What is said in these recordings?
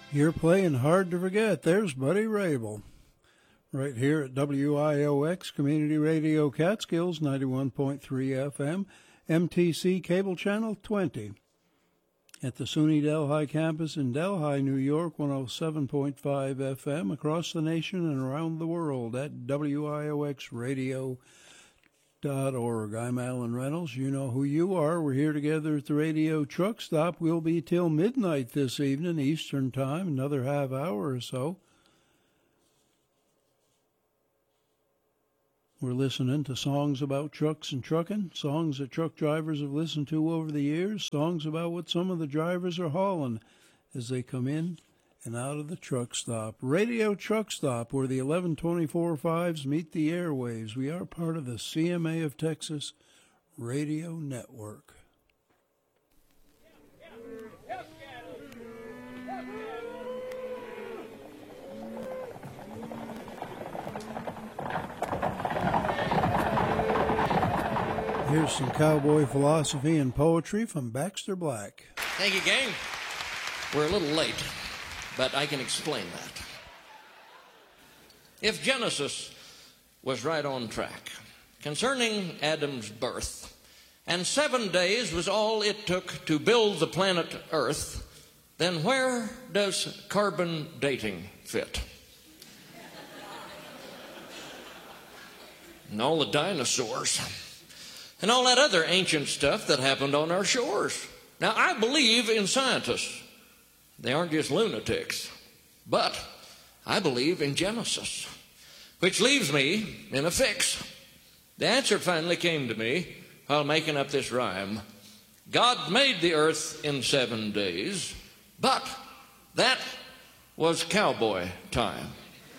You're playing hard to forget. There's Buddy Rabel. Right here at WIOX Community Radio Catskills, 91.3 FM, MTC Cable Channel 20. At the SUNY Delhi campus in Delhi, New York, 107.5 FM. Across the nation and around the world at WIOXradio.org. I'm Alan Reynolds. You know who you are. We're here together at the Radio Truck Stop. We'll be till midnight this evening, Eastern Time, another half hour or so. We're listening to songs about trucks and trucking, songs that truck drivers have listened to over the years, songs about what some of the drivers are hauling as they come in and out of the truck stop. Radio Truck Stop, where the 1124.5s meet the airwaves. We are part of the CMA of Texas Radio Network. Here's some cowboy philosophy and poetry from Baxter Black. Thank you, gang. We're a little late, but I can explain that. If Genesis was right on track concerning Adam's birth, and 7 days was all it took to build the planet Earth, then where does carbon dating fit? And all the dinosaurs and all that other ancient stuff that happened on our shores. Now, I believe in scientists. They aren't just lunatics. But I believe in Genesis, which leaves me in a fix. The answer finally came to me while making up this rhyme. God made the earth in 7 days, but that was cowboy time.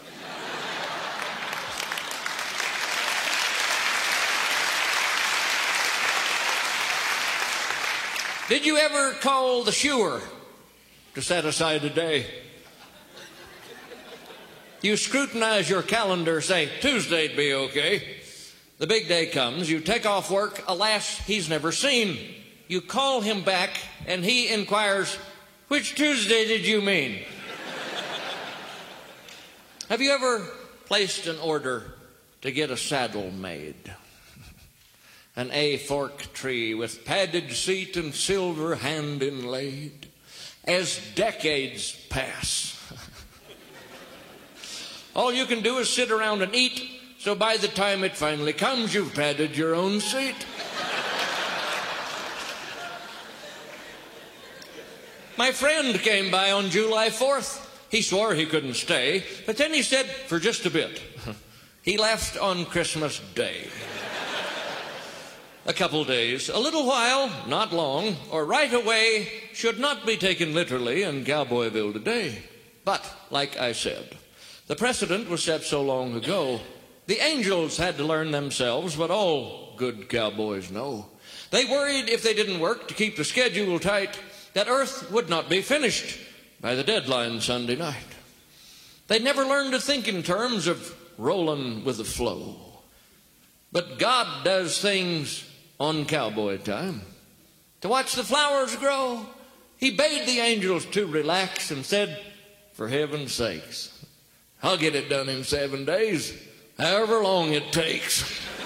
Did you ever call the shoer to set aside a day? You scrutinize your calendar, say, Tuesday'd be okay. The big day comes, you take off work, alas, he's never seen. You call him back, and he inquires, which Tuesday did you mean? Have you ever placed an order to get a saddle made? An A-fork tree with padded seat and silver hand inlaid. As decades pass, all you can do is sit around and eat, so by the time it finally comes, you've padded your own seat. My friend came by on July 4th. He swore he couldn't stay, but then he said, for just a bit. He left on Christmas Day. A couple days, a little while, not long, or right away should not be taken literally in Cowboyville today. But, like I said, the precedent was set so long ago, the angels had to learn themselves what all good cowboys know. They worried if they didn't work to keep the schedule tight, that Earth would not be finished by the deadline Sunday night. They never learned to think in terms of rolling with the flow. But God does things on cowboy time. To watch the flowers grow, he bade the angels to relax and said, for heaven's sakes, I'll get it done in 7 days, however long it takes.